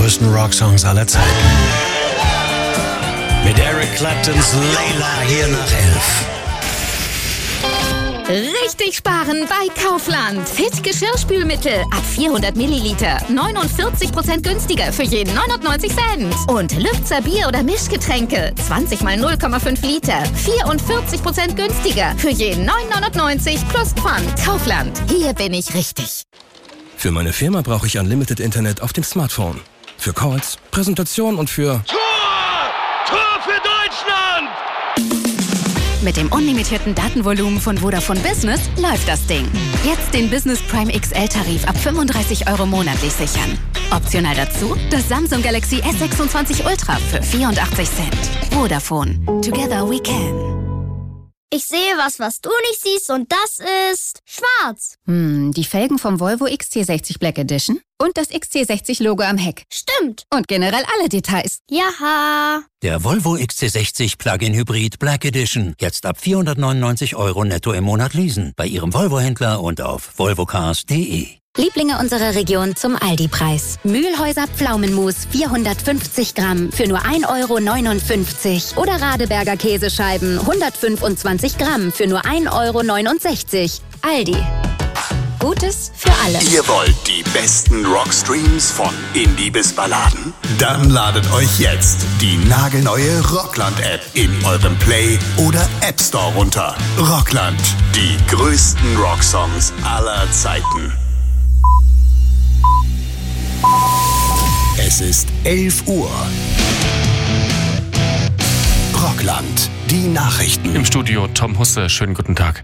größten Rocksongs aller Zeiten. Mit Eric Claptons Layla hier nach 11. Richtig sparen bei Kaufland. Fit Geschirrspülmittel ab 400 Milliliter. 49% günstiger für jeden 99 Cent. Und Lübzer Bier- oder Mischgetränke. 20 mal 0,5 Liter. 44% günstiger für jeden 9,99 plus Pfand. Kaufland. Hier bin ich richtig. Für meine Firma brauche ich Unlimited Internet auf dem Smartphone. Für Calls, Präsentation und für... Tor für Deutschland! Mit dem unlimitierten Datenvolumen von Vodafone Business läuft das Ding. Jetzt den Business Prime XL-Tarif ab 35 € monatlich sichern. Optional dazu das Samsung Galaxy S26 Ultra für 84 Cent. Vodafone. Together we can. Ich sehe was du nicht siehst und das ist schwarz. Die Felgen vom Volvo XC60 Black Edition und das XC60-Logo am Heck. Stimmt. Und generell alle Details. Jaha. Der Volvo XC60 Plug-in Hybrid Black Edition. Jetzt ab 499 € netto im Monat leasen. Bei Ihrem Volvo-Händler und auf volvocars.de. Lieblinge unserer Region zum Aldi-Preis. Mühlhäuser Pflaumenmus 450 Gramm für nur 1,59 € oder Radeberger Käsescheiben 125 Gramm für nur 1,69 €. Aldi. Gutes für alle. Ihr wollt die besten Rockstreams von Indie bis Balladen? Dann ladet euch jetzt die nagelneue Rockland-App in eurem Play- oder App Store runter. Rockland, die größten Rocksongs aller Zeiten. Es ist 11 Uhr. Rockland, die Nachrichten. Im Studio Tom Husse, schönen guten Tag.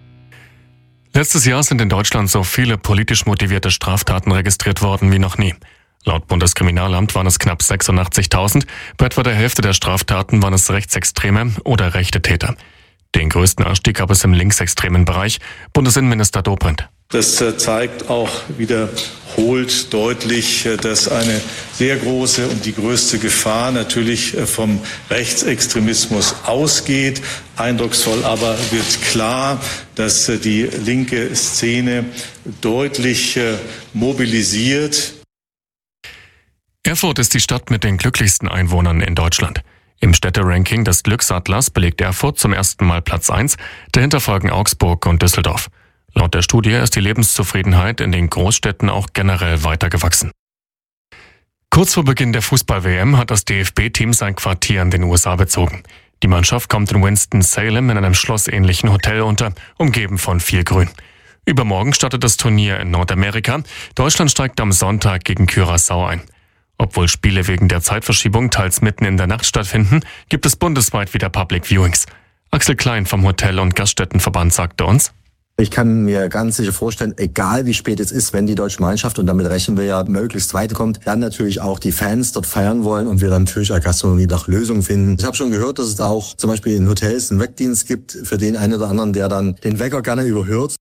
Letztes Jahr sind in Deutschland so viele politisch motivierte Straftaten registriert worden wie noch nie. Laut Bundeskriminalamt waren es knapp 86.000. Bei etwa der Hälfte der Straftaten waren es rechtsextreme oder rechte Täter. Den größten Anstieg gab es im linksextremen Bereich. Bundesinnenminister Dobrindt. Das zeigt auch wiederholt deutlich, dass eine sehr große und die größte Gefahr natürlich vom Rechtsextremismus ausgeht. Eindrucksvoll aber wird klar, dass die linke Szene deutlich mobilisiert. Erfurt ist die Stadt mit den glücklichsten Einwohnern in Deutschland. Im Städteranking des Glücksatlas belegt Erfurt zum ersten Mal Platz 1, dahinter folgen Augsburg und Düsseldorf. Laut der Studie ist die Lebenszufriedenheit in den Großstädten auch generell weiter gewachsen. Kurz vor Beginn der Fußball-WM hat das DFB-Team sein Quartier in den USA bezogen. Die Mannschaft kommt in Winston-Salem in einem schlossähnlichen Hotel unter, umgeben von viel Grün. Übermorgen startet das Turnier in Nordamerika. Deutschland steigt am Sonntag gegen Curaçao ein. Obwohl Spiele wegen der Zeitverschiebung teils mitten in der Nacht stattfinden, gibt es bundesweit wieder Public Viewings. Axel Klein vom Hotel- und Gaststättenverband sagte uns: Ich kann mir ganz sicher vorstellen, egal wie spät es ist, wenn die deutsche Mannschaft, und damit rechnen wir ja, möglichst weit kommt, dann natürlich auch die Fans dort feiern wollen und wir dann natürlich als Gastronomie nach Lösungen finden. Ich habe schon gehört, dass es da auch zum Beispiel in Hotels einen Weckdienst gibt für den einen oder anderen, der dann den Wecker gerne überhört.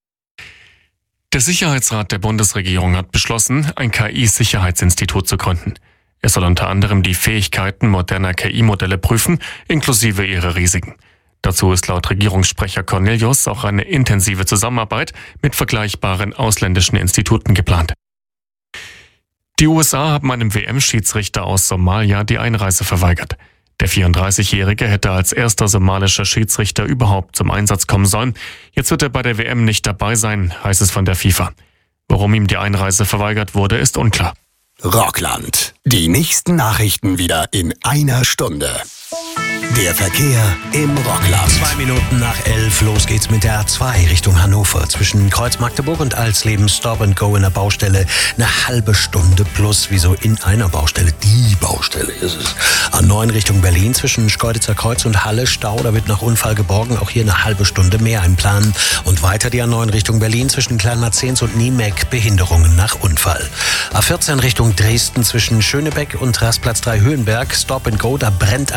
Der Sicherheitsrat der Bundesregierung hat beschlossen, ein KI-Sicherheitsinstitut zu gründen. Es soll unter anderem die Fähigkeiten moderner KI-Modelle prüfen, inklusive ihre Risiken. Dazu ist laut Regierungssprecher Cornelius auch eine intensive Zusammenarbeit mit vergleichbaren ausländischen Instituten geplant. Die USA haben einem WM-Schiedsrichter aus Somalia die Einreise verweigert. Der 34-Jährige hätte als erster somalischer Schiedsrichter überhaupt zum Einsatz kommen sollen. Jetzt wird er bei der WM nicht dabei sein, heißt es von der FIFA. Warum ihm die Einreise verweigert wurde, ist unklar. Rockland, die nächsten Nachrichten wieder in einer Stunde. Der Verkehr im Rockland. 2 Minuten nach 11, los geht's mit der A2 Richtung Hannover. Zwischen Kreuz Magdeburg und Alsleben Stop and Go in der Baustelle. Eine halbe Stunde plus, wieso in einer Baustelle? Die Baustelle ist es. A9 Richtung Berlin zwischen Schkeuditzer Kreuz und Halle Stau. Da wird nach Unfall geborgen. Auch hier eine halbe Stunde mehr einplanen. Und weiter die A9 Richtung Berlin zwischen Kleinmarzens und Niemeck. Behinderungen nach Unfall. A14 Richtung Dresden zwischen Schönebeck und Rastplatz 3 Höhenberg. Stop and Go, da brennt ein Auto.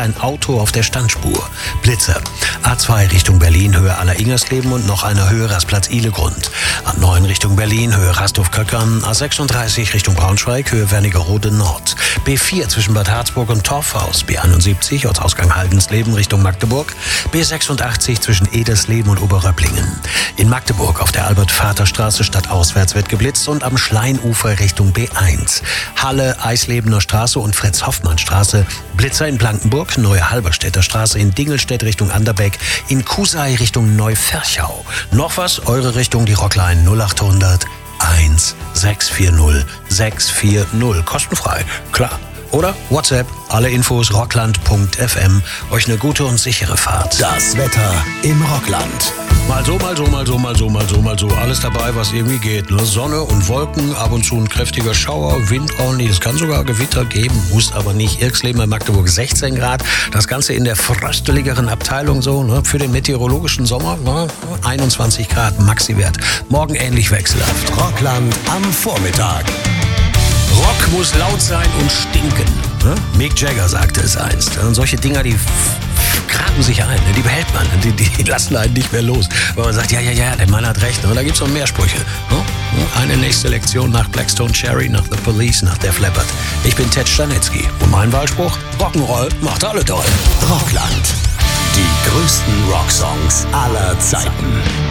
Auto auf der Standspur. Blitzer. A2 Richtung Berlin, Höhe Aller-Ingersleben und noch eine Höhe Rastplatz Ihlegrund. A9 Richtung Berlin, Höhe Rasthof-Köckern. A36 Richtung Braunschweig, Höhe Wernigerode Nord. B4 zwischen Bad Harzburg und Torfhaus. B71 Ortsausgang Haldensleben Richtung Magdeburg. B86 zwischen Edersleben und Oberröpplingen. In Magdeburg auf der Albert-Vater-Straße stadtauswärts wird geblitzt und am Schleinufer Richtung B1. Halle, Eislebener Straße und Fritz-Hoffmann-Straße. Blitzer in Blankenburg, Neue Halberstädter Straße in Dingelstedt Richtung Anderbeck. In Kusei Richtung Neuferchau. Noch was? Eure Richtung, die Rockline 0800 1640 640. Kostenfrei, klar. Oder WhatsApp, alle Infos rockland.fm. Euch eine gute und sichere Fahrt. Das Wetter im Rockland. Mal so. Alles dabei, was irgendwie geht. Ne? Sonne und Wolken, ab und zu ein kräftiger Schauer, Wind ordentlich. Es kann sogar Gewitter geben, muss aber nicht. Irksleben in Magdeburg 16 Grad. Das Ganze in der frösteligeren Abteilung so, ne? Für den meteorologischen Sommer, ne? 21 Grad Maxiwert. Morgen ähnlich wechselhaft. Rockland am Vormittag. Rock muss laut sein und stinken. Ne? Mick Jagger sagte es einst. Und solche Dinger, die graben sich ein, ne? Die behält man, die lassen einen nicht mehr los. Weil man sagt, ja, der Mann hat recht. Ne? Da gibt es noch mehr Sprüche. Ne? Eine nächste Lektion nach Blackstone Cherry, nach The Police, nach Def Leppard. Ich bin Ted Stanitzky und mein Wahlspruch, Rock'n'Roll macht alle toll. Rockland. Die größten Rocksongs aller Zeiten.